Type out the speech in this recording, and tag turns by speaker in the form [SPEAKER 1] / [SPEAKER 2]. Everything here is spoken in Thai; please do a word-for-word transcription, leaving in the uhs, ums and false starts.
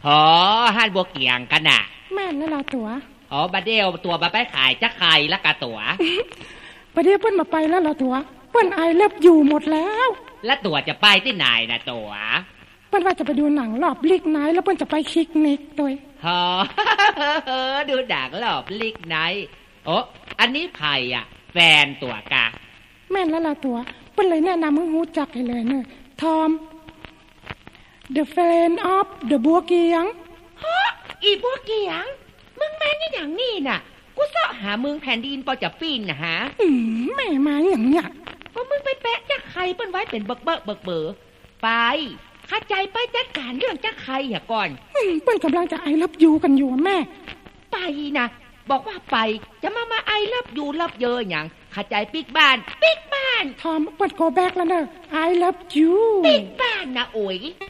[SPEAKER 1] หอฮั่นบัวเกียงกันน่ะ
[SPEAKER 2] แม่นแล้วล่ะตัว
[SPEAKER 1] อ๋อบัดเดียวตัวมาไปขายจะไข่ละกะตัว
[SPEAKER 2] บัดเดียวเปิ้นมาไปแล้วล่ะตัวเปิ้นไอเลิฟอยู่หมดแล้ว
[SPEAKER 1] แล้วตัวจะไปที่ไหนนะตัว
[SPEAKER 2] เปิ้นว่าจะไปดูหนังรอบลิกไนท์แล้วเปิ้นจะไปคิกนิกด้วย
[SPEAKER 1] ฮะดูหนังรอบลิกไนท์โอ้อันนี้ไผ่อ่ะแฟนตัวกะ
[SPEAKER 2] แม่นแล้วล่ะตัวเปิ้นเลยแนะนำให้รู้จักให้เลยเนอะทอม The Friend of the บัวเกียง
[SPEAKER 1] ฮะอีบัวเกียงมึงมานี่อย่างนี้น่ะกูเสาะหามึงแผ่นดินปอจะปีนนะฮะ
[SPEAKER 2] อืมแม่มาอย่างเนี้ย
[SPEAKER 1] ว่ามึงไปแปะจักไข่เปิ้นไว้เป็นเบิกเบิกเบิกเบอไปข้าใจไปจัดการเรื่องจักไข่อย่าก่อน
[SPEAKER 2] เปิ้นกำลังจะไอรับยูกันอยู่แม่
[SPEAKER 1] ไปนะบอกว่าไปจะมามาไอรับยูรับเยอะอย่างข้าใจปิกบ้านปิกบ้าน
[SPEAKER 2] ทอมเปิ้นโกแบกแล้วเนอะ I love you
[SPEAKER 1] ปิกบ้านนะโอ้ย